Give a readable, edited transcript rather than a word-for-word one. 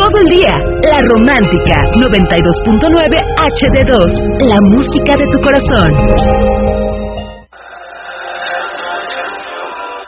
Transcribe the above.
todo el día. La Romántica 92.9 HD2, la música de tu corazón.